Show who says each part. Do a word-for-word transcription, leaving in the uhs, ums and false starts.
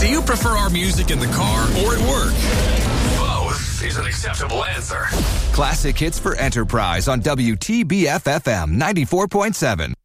Speaker 1: Do you prefer our music in the car or at work? Both is an acceptable answer.
Speaker 2: Classic hits for Enterprise on W T B F F M ninety-four point seven.